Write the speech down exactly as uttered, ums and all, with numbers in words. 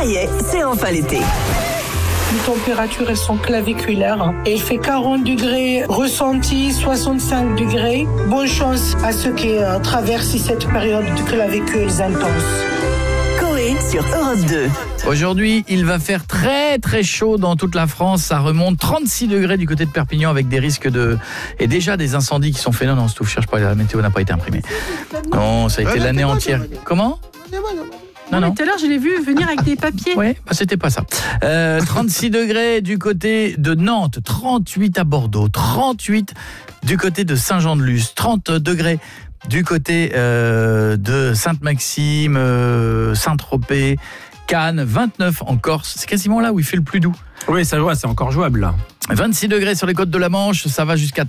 y est, c'est enfin l'été. Les températures, elles sont claviculaires. Et il fait quarante degrés ressenti, soixante-cinq degrés. Bonne chance à ceux qui euh, traversent cette période de clavicules intenses. Coé sur Europe deux. Aujourd'hui, il va faire très très chaud dans toute la France. Ça remonte trente-six degrés du côté de Perpignan avec des risques de... Et déjà des incendies qui sont faits. Non, non, Stouff, cherche pas, la météo n'a pas été imprimée. Non, ça a été l'année entière. Comment ? Non, non. Mais tout à l'heure, je l'ai vu venir avec des papiers. Oui, bah, c'était pas ça. Euh, trente-six degrés du côté de Nantes, trente-huit à Bordeaux, trente-huit du côté de Saint-Jean-de-Luz, trente degrés du côté euh, de Sainte-Maxime, euh, Saint-Tropez, Cannes, vingt-neuf en Corse. C'est quasiment là où il fait le plus doux. Oui, ça va, c'est encore jouable là. vingt-six degrés sur les côtes de la Manche, ça va jusqu'à